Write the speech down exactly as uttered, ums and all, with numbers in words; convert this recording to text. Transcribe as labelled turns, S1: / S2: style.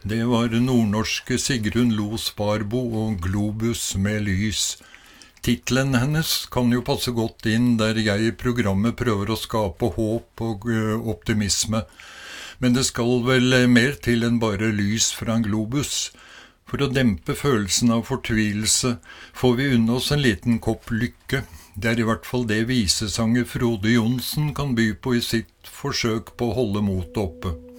S1: Det var nordnorske Sigrun Lo Sparbo og Globus med lys. Titlen hennes kan jo passe godt inn der jeg i programmet prøver å skape håp og optimisme. Men det skal vel mer til enn bare lys fra en globus. For å dempe følelsen av fortvilelse får vi unna oss en liten kopp lykke. Det er i hvert fall det visesanger Frode Johnsen kan by på i sitt forsøk på å holde motet oppe.